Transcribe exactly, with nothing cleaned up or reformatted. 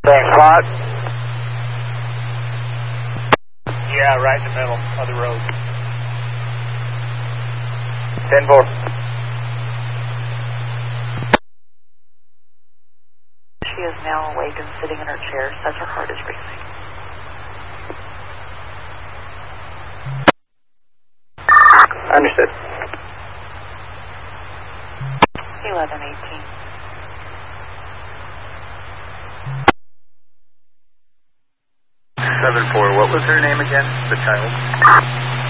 Same spot? Yeah, right in the middle of the road. ten four. She is now awake and sitting in her chair, says her heart is racing. Understood. eleven eighteen. seven four, what was her name again, the child?